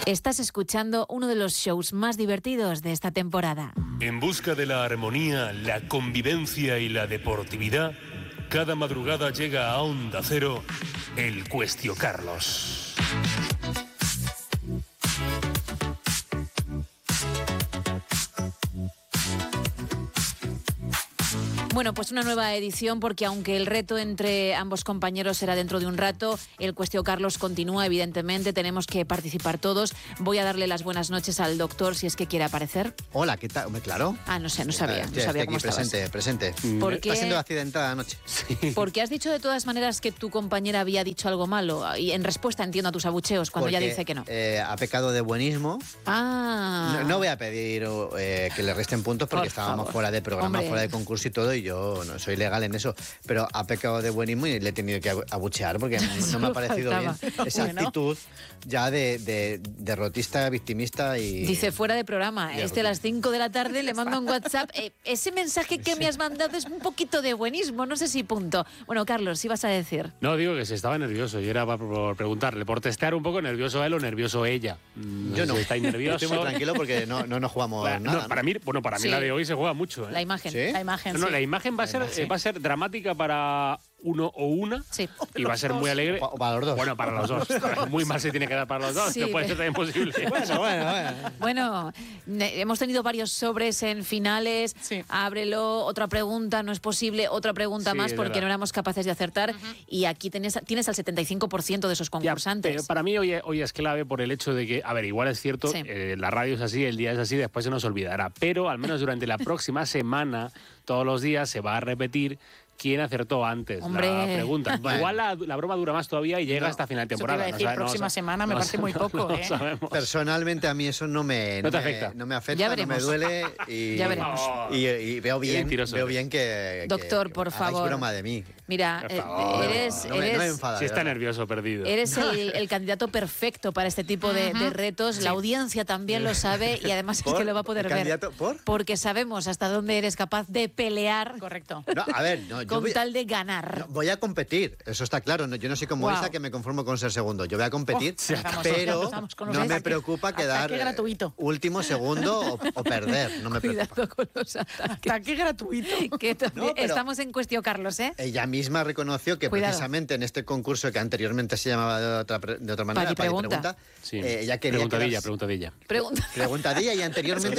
Estás escuchando uno de los shows más divertidos de esta temporada. En busca de la armonía, la convivencia y la deportividad, cada madrugada llega a Onda Cero el Cuestio Carlos. Bueno, pues una nueva edición, porque aunque el reto entre ambos compañeros será dentro de un rato, el Cuestio Carlos continúa, evidentemente, tenemos que participar todos. Voy a darle las buenas noches al doctor, si es que quiere aparecer. Hola, ¿qué tal? Claro. Ah, no sé, no sabía cómo estabas. Presente. Porque está siendo accidentada anoche. Sí. Porque has dicho de todas maneras que tu compañera había dicho algo malo, y en respuesta entiendo a tus abucheos cuando ella dice que no. Ha pecado de buenismo. Ah. No voy a pedir que le resten puntos porque estábamos fuera de programa, fuera de concurso y todo, y yo no soy legal en eso, pero ha pecado de buenismo y le he tenido que abuchear porque no me ha parecido bien esa actitud ya de derrotista, victimista y... Dice fuera de programa, a las 5 de la tarde le mando un WhatsApp, ese mensaje que me has mandado es un poquito de buenismo, no sé si punto. Bueno, Carlos, ¿sí vas a decir? No, digo que se estaba nervioso y era por preguntarle, por testear un poco nervioso él o nervioso ella. Yo no. ¿Estáis nerviosos? Estoy muy tranquilo porque no jugamos nada. No, para mí Sí. la de hoy se juega mucho. La imagen. ¿Sí? La imagen, No, sí. la imagen va a ser dramática para uno o una, Sí. y va a ser muy alegre. O para los dos. Bueno, para los dos. Muy mal se tiene que dar para los dos, Sí, que puede ser también posible. Bueno. Bueno, hemos tenido varios sobres en finales. Sí. Ábrelo, otra pregunta, no es posible, otra pregunta Sí, más es porque verdad. no éramos capaces de acertar. Y aquí tienes al 75% de esos Ya, concursantes. pero para mí hoy es clave por el hecho de que, a ver, igual es cierto, Sí. la radio es así, el día es así, después se nos olvidará. Pero al menos durante la próxima semana, todos los días se va a repetir quién acertó antes Hombre. la pregunta. Bueno. Igual la broma dura más todavía y llega hasta final de Eso te iba temporada. a decir, próxima semana me parece muy poco, no ¿eh? sabemos. Personalmente a mí eso no me afecta. No me afecta, Ya no me veremos. duele y, Ya veremos. y veo bien mentiroso que Doctor, por hagáis favor. broma de mí. Mira, Por favor. eres No me enfada. Si de está verdad. nervioso, perdido. Eres el candidato perfecto para este tipo de retos. La audiencia también lo sabe y además es que lo va a poder ¿El ver. candidato por? Porque sabemos hasta dónde eres capaz de pelear Correcto. No, a ver, yo con tal de ganar. voy a competir, eso está claro. Yo no soy como Guau. Isa, que me conformo con ser segundo. Yo voy a competir, pero empezamos con los no me ataques. preocupa quedar Ataque gratuito. último, segundo o perder. No me preocupa. Cuidado con los ataques. Ataque gratuito. Que también No, pero- estamos en cuestión, Carlos, ¿eh? Ella misma reconoció que Cuidado. precisamente en este concurso que anteriormente se llamaba de otra manera, Padi Pregunta. Pregunta, Sí. ella quería Preguntadilla, quedarse- preguntadilla. Preguntadilla y anteriormente...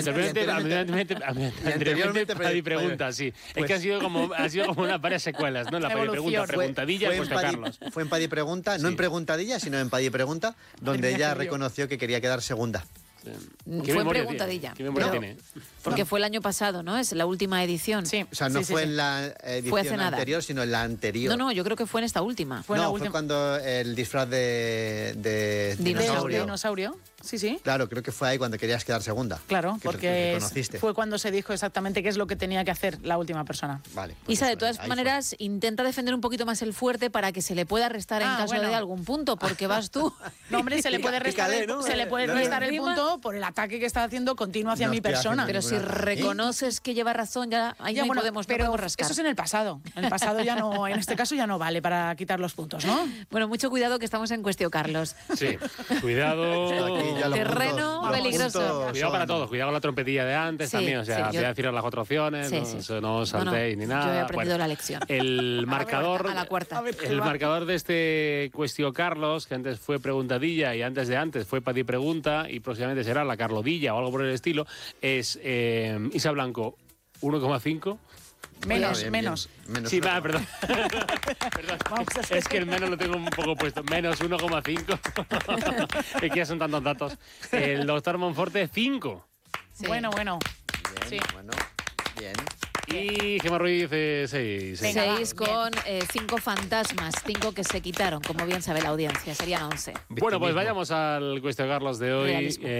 Anteriormente Padi Pregunta, sí. Es pues- que ha sido como unas varias secuelas, ¿no? La Padi Pregunta, Evolución. Preguntadilla, fue pues en Padi- Carlos. Fue en Padi Pregunta, no Sí. en Preguntadilla, sino en Padi Pregunta, donde ella reconoció que quería quedar segunda. ¿Qué Fue memoria preguntadilla. tiene? ¿Qué memoria Pero- tiene? Porque fue el año pasado, ¿no? Es la última edición. Sí. O sea, no sí, fue sí. en la Fue edición hace nada. anterior, sino en la anterior. No, yo creo que fue en esta última. Fue en la Fue última. cuando el disfraz de Dinosaurio. dinosaurio. Dinosaurio. Sí, sí. Claro, creo que fue ahí cuando querías quedar segunda. Claro, Que porque reconociste. fue cuando se dijo exactamente qué es lo que tenía que hacer la última persona. Vale. pues Isa, de eso, todas ahí fue. maneras, intenta defender un poquito más el fuerte para que se le pueda restar en caso bueno. de algún punto, porque vas tú. No, hombre, se le puede restar, Pícale, ¿no? se le puede No, restar el encima- punto por el ataque que está haciendo continuo hacia No mi estoy persona. haciendo Pero si ningún ataque. reconoces que lleva razón, ya ahí Ya, no bueno, podemos pero rascar. eso es en el pasado. En el pasado ya no, en este caso ya no vale para quitar los puntos, ¿no? Bueno, mucho cuidado que estamos en cuestión, Carlos. Sí, cuidado. Aquí ya los Terreno puntos- los peligroso. puntos Cuidado para son- todos, cuidado con la trompetilla de antes Sí, también, o sea, sí, voy yo- a deciros las cuatro opciones, Sí, no, sí. eso no os saltéis ni nada. Yo he aprendido Bueno, la lección. El marcador, a la cuarta. el marcador de este Cuestio Carlos, que antes fue preguntadilla y antes de antes fue Padi Pregunta y próximamente será la Carlodilla o algo por el estilo, es Isa Blanco 1,5. Menos, Bien, menos. bien. Menos Sí, una. va, perdón. Perdón. Vamos a hacer- Es que el menos lo tengo un poco puesto. Menos 1,5. Es que ya son tantos datos. El doctor Monforte, 5. Sí. Bueno, bueno. Bien, Sí. bueno, bien. Y Gemma Ruiz, 6. Venga, va, 6 con 5 fantasmas, 5 que se quitaron, como bien sabe la audiencia, serían 11. Bueno, pues vayamos al Cuestio Carlos de hoy. Realismo.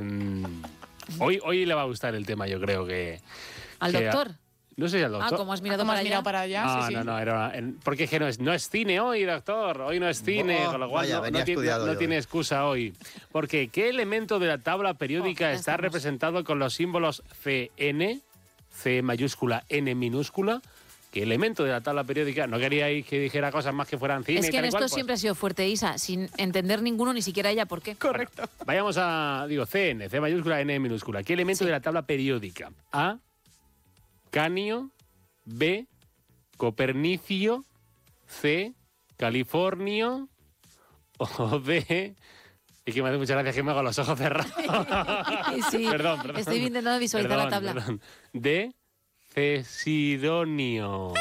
Hoy le va a gustar el tema, yo creo que... ¿Al que- doctor? No sé si al doctor. Ah, como has mirado ¿Cómo para has allá. mirado para allá? No, Sí, sí. no, porque es que no es cine hoy, doctor. Hoy no es cine, Oh, con lo cual vaya, venía estudiado no yo tiene hoy. excusa hoy. Porque ¿qué elemento de la tabla periódica ya está estamos. representado con los símbolos CN, C mayúscula, N minúscula, ¿Qué elemento de la tabla periódica? No queríais que dijera cosas más que fueran cine. Es que y tal en esto y cual, pues. siempre ha sido fuerte, Isa, sin entender ninguno, ni siquiera ella por qué. Correcto. Bueno, vayamos a, CN, C mayúscula, N minúscula. ¿Qué elemento de la tabla periódica? A, Canio, B, Copernicio, C, Californio, o D... Es que me hace muchas gracias que me hago los ojos cerrados. Sí, perdón. estoy intentando visualizar la tabla. Perdón. D, Cesidonio.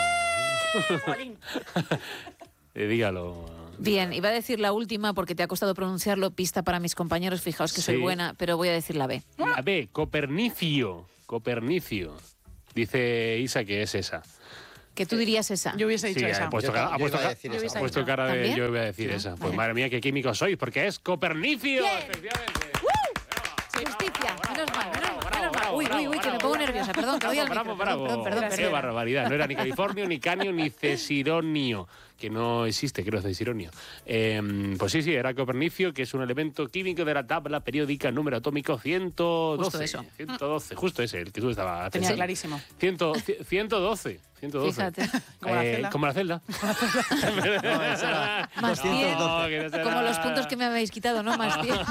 Dígalo. Bien, iba a decir la última porque te ha costado pronunciarlo, pista para mis compañeros, fijaos que soy buena, pero voy a decir la B. La B, Copernicio. Dice Isa que es esa. Que tú dirías esa. Yo hubiese dicho esa. Ha puesto cara de ¿También? yo voy a decir esa. Pues Vale. madre mía, qué químicos sois, porque es Copernicio. Bien. Efectivamente. Justicia, menos mal. Uy, que me pongo nerviosa, perdón, que odio al micro. Perdón. Qué barbaridad. No era ni Californio, ni Canio, ni Cesironio, que no existe, creo, Cesironio. Pues sí, era Copernicio, que es un elemento químico de la tabla periódica número atómico 112. Justo eso. 112, justo ese, el que tú estabas Tenía pensando. clarísimo. 112. Fíjate. Como la celda. No, esa era Más 100. Como los puntos que me habéis quitado, ¿no? Más 100.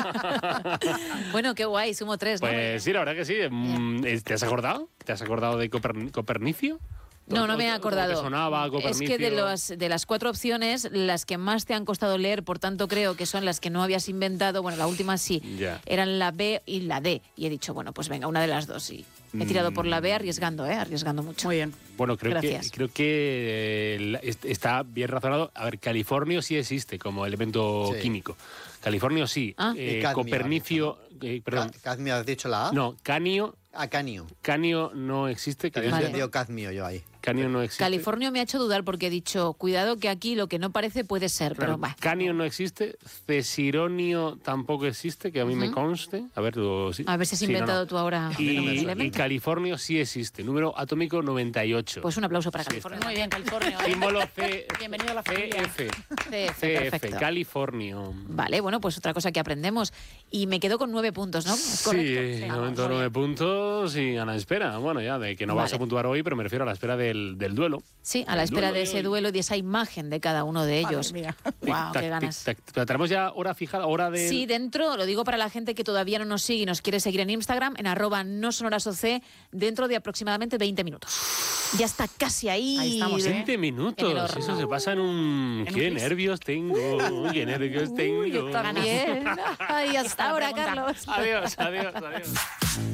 Bueno, qué guay, sumo 3, ¿no? Pues sí, la verdad que sí. ¿Te has acordado? ¿Te has acordado de Copernicio? No me he acordado. ¿Te sonaba Es Copernicio? que de las 4 opciones, las que más te han costado leer, por tanto creo que son las que no habías inventado, bueno, la última sí, Ya. eran la B y la D. Y he dicho, bueno, pues venga, una de las dos. Y he tirado por la B arriesgando mucho. Muy bien. Bueno, creo Gracias. que está bien razonado. A ver, Californio sí existe como elemento Sí. químico. Californio sí. Ah. Y cadmio, Copernicio... perdón. ¿Cadmio has dicho la A? No, Canio Canio. no existe. Que había Vale. entendido cadmio yo ahí. Canio no existe. California me ha hecho dudar porque he dicho, cuidado que aquí lo que no parece puede ser, Claro, pero va. Canio no existe. Cesironio tampoco existe, que a mí me conste. A ver, tú... sí. A ver si has Sí, no, no. inventado tú ahora el Y elemento. Californio sí existe. Número atómico 98. Pues un aplauso para Sí, California. Muy bien, California. Símbolo C. Bienvenido a la familia. CF. CF, CF, perfecto. Californio. Vale, bueno, pues otra cosa que aprendemos. Y me quedo con 9 puntos, ¿no? ¿Es Sí, correcto? de momento Muy 9 bien. puntos y a la espera. Bueno, ya de que no vas Vale. a puntuar hoy, pero me refiero a la espera del duelo. Sí, a la espera de Duelo ese hoy. duelo y de esa imagen de cada uno de ellos. Madre mía. Guau, Tic-tac, qué ganas. tic-tac. Pero tenemos ya hora fijada, hora de... Sí, dentro, lo digo para la gente que todavía no nos sigue y nos quiere seguir en Instagram, en @nosonorasoc, dentro de aproximadamente 20 minutos. Ya está casi ahí. Ahí estamos, ¿eh? 20 En el minutos. horno. Eso se pasa en un... En ¡Qué un quiz. nervios tengo! ¡Qué nervios tengo! Yo también. Ay, hasta ahora, pregunta. Carlos. Adiós.